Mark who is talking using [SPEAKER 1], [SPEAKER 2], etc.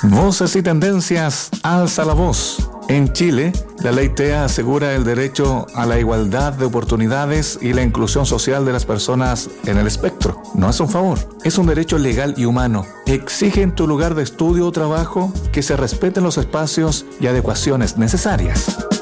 [SPEAKER 1] Voces y tendencias, alza la voz. En Chile, la ley TEA asegura el derecho a la igualdad de oportunidades y la inclusión social de las personas en el espectro. No es un favor, es un derecho legal y humano. Exige en tu lugar de estudio o trabajo que se respeten los espacios y adecuaciones necesarias.